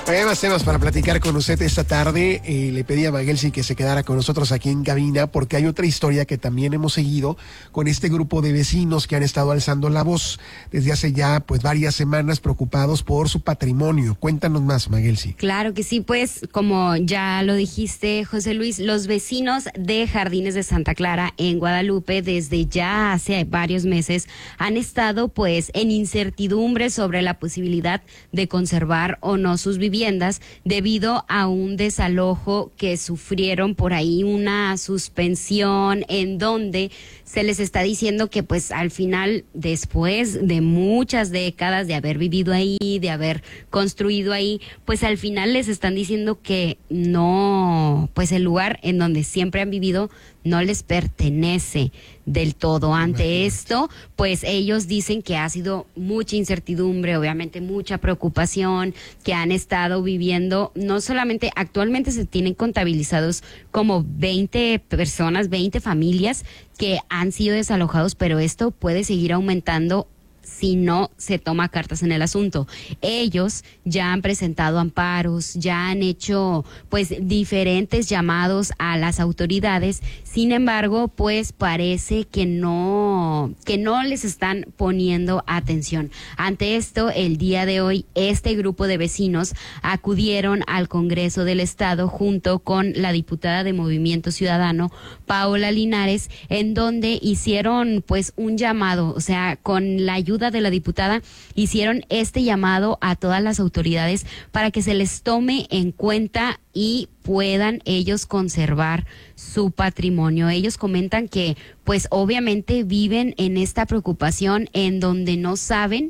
Hay más temas para platicar con usted esta tarde. Le pedí a Maguelsi que se quedara con nosotros aquí en cabina porque hay otra historia que también hemos seguido con este grupo de vecinos que han estado alzando la voz desde hace ya pues varias semanas, preocupados por su patrimonio. Cuéntanos más, Maguelsi. Claro que sí, pues como ya lo dijiste, José Luis, los vecinos de Jardines de Santa Clara en Guadalupe desde ya hace varios meses han estado pues en incertidumbre sobre la posibilidad de conservar o no sus viviendas debido a un desalojo que sufrieron por ahí, una suspensión en donde se les está diciendo que pues al final, después de muchas décadas de haber vivido ahí, de haber construido ahí, pues al final les están diciendo que no, pues el lugar en donde siempre han vivido no les pertenece del todo. Ante esto, pues ellos dicen que ha sido mucha incertidumbre, obviamente mucha preocupación, que han estado viviendo, no solamente, actualmente se tienen contabilizados como 20 personas, 20 familias que han sido desalojados, pero esto puede seguir aumentando si no se toma cartas en el asunto. Ellos ya han presentado amparos, ya han hecho pues diferentes llamados a las autoridades, sin embargo, pues parece que no les están poniendo atención. Ante esto, el día de hoy, este grupo de vecinos acudieron al Congreso del Estado junto con la diputada de Movimiento Ciudadano, Paola Linares, en donde hicieron pues un llamado, o sea, con la ayuda de la diputada, hicieron este llamado a todas las autoridades para que se les tome en cuenta y puedan ellos conservar su patrimonio. Ellos comentan que pues obviamente viven en esta preocupación en donde no saben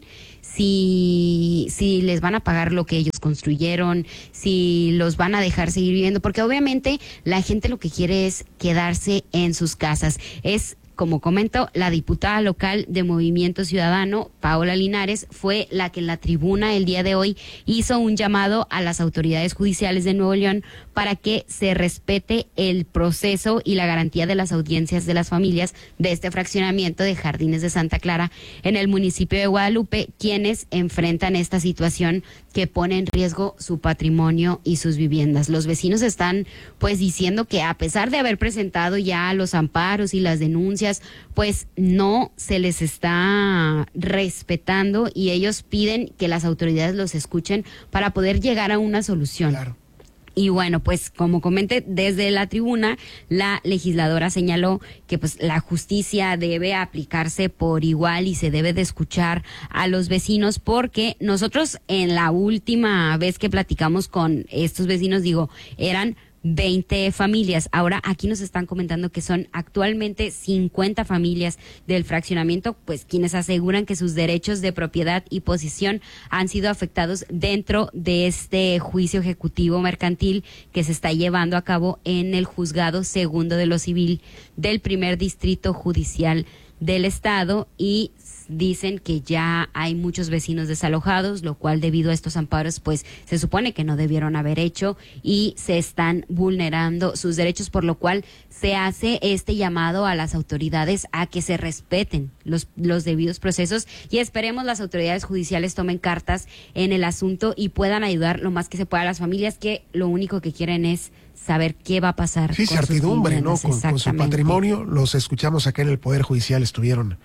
si les van a pagar lo que ellos construyeron, si los van a dejar seguir viviendo, porque obviamente la gente lo que quiere es quedarse en sus casas. Es, como comentó, la diputada local de Movimiento Ciudadano, Paola Linares, fue la que en la tribuna el día de hoy hizo un llamado a las autoridades judiciales de Nuevo León para que se respete el proceso y la garantía de las audiencias de las familias de este fraccionamiento de Jardines de Santa Clara en el municipio de Guadalupe, quienes enfrentan esta situación que pone en riesgo su patrimonio y sus viviendas. Los vecinos están pues diciendo que a pesar de haber presentado ya los amparos y las denuncias, pues no se les está respetando y ellos piden que las autoridades los escuchen para poder llegar a una solución. Claro. Y bueno, pues como comenté desde la tribuna, la legisladora señaló que pues la justicia debe aplicarse por igual y se debe de escuchar a los vecinos, porque nosotros en la última vez que platicamos con estos vecinos, eran 20 familias. Ahora aquí nos están comentando que son actualmente 50 familias del fraccionamiento, pues quienes aseguran que sus derechos de propiedad y posesión han sido afectados dentro de este juicio ejecutivo mercantil que se está llevando a cabo en el Juzgado Segundo de lo Civil del Primer Distrito Judicial del Estado, y dicen que ya hay muchos vecinos desalojados, lo cual debido a estos amparos pues se supone que no debieron haber hecho y se están vulnerando sus derechos, por lo cual se hace este llamado a las autoridades a que se respeten los debidos procesos, y esperemos las autoridades judiciales tomen cartas en el asunto y puedan ayudar lo más que se pueda a las familias, que lo único que quieren es saber qué va a pasar. Sí, certidumbre, ¿no? Con su patrimonio. Los escuchamos acá en el Poder Judicial, estuvieron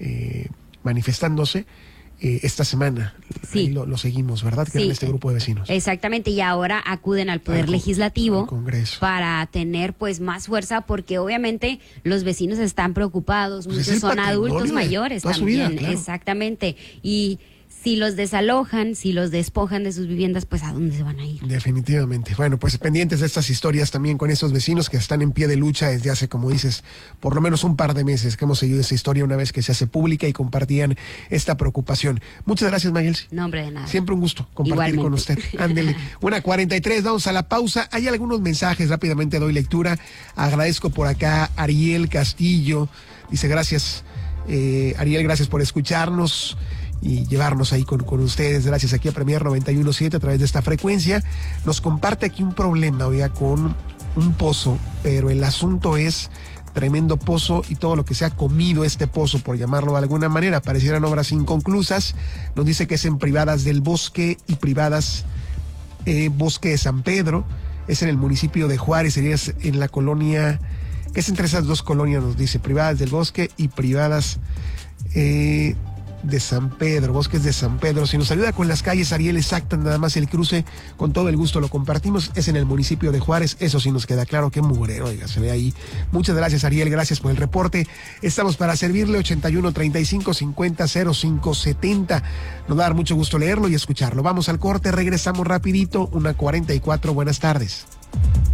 manifestándose esta semana. Sí. Lo seguimos, ¿verdad? Que sí, eran este grupo de vecinos. Exactamente, y ahora acuden al Poder Legislativo, al Congreso, para tener pues más fuerza, porque obviamente los vecinos están preocupados, pues muchos son adultos mayores también, vida, claro. Exactamente, y si los desalojan, si los despojan de sus viviendas, pues ¿a dónde se van a ir? Definitivamente. Bueno, pues pendientes de estas historias también con esos vecinos que están en pie de lucha desde hace, como dices, por lo menos un par de meses que hemos seguido esa historia una vez que se hace pública y compartían esta preocupación. Muchas gracias, Maguelsi. No, hombre, de nada. Siempre un gusto compartir Igualmente con usted. Ándele. 1:43, vamos a la pausa. Hay algunos mensajes, rápidamente doy lectura. Agradezco por acá a Ariel Castillo. Dice, gracias, Ariel, gracias por escucharnos y llevarnos ahí con ustedes. Gracias aquí a Premier 91.7 a través de esta frecuencia. Nos comparte aquí un problema, oiga, con un pozo, pero el asunto es tremendo pozo y todo lo que se ha comido este pozo, por llamarlo de alguna manera. Parecieran obras inconclusas. Nos dice que es en Privadas del Bosque y Privadas Bosque de San Pedro, es en el municipio de Juárez, sería en la colonia, que es entre esas dos colonias, nos dice, privadas del Bosque y privadas de San Pedro, Bosques de San Pedro. Si nos ayuda con las calles, Ariel, exactas, nada más el cruce, con todo el gusto lo compartimos, es en el municipio de Juárez, eso sí nos queda claro, qué mugrero, oiga, se ve ahí. Muchas gracias, Ariel, gracias por el reporte. Estamos para servirle, 81 35 50 05 70. Nos va a dar mucho gusto leerlo y escucharlo. Vamos al corte, regresamos rapidito, 1:44, buenas tardes.